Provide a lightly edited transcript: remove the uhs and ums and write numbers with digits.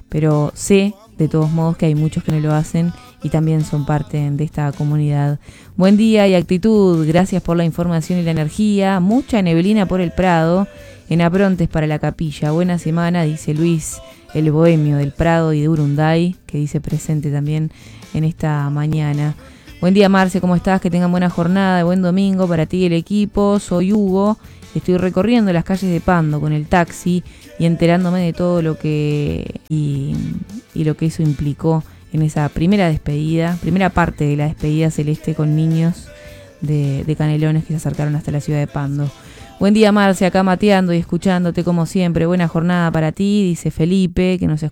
pero sé de todos modos que hay muchos que no lo hacen y también son parte de esta comunidad. Buen día y actitud, gracias por la información y la energía. Mucha neblina por el Prado, en Aprontes para la capilla. Buena semana, dice Luis, el bohemio del Prado y de Urunday, que dice presente también en esta mañana. Buen día, Marce, ¿cómo estás? Que tengan buena jornada, buen domingo para ti y el equipo. Soy Hugo, estoy recorriendo las calles de Pando con el taxi y enterándome de todo lo que y lo que eso implicó en esa primera parte de la despedida celeste con niños de Canelones que se acercaron hasta la ciudad de Pando. Buen día, Marce, acá mateando y escuchándote como siempre. Buena jornada para ti, dice Felipe, que nos escucha.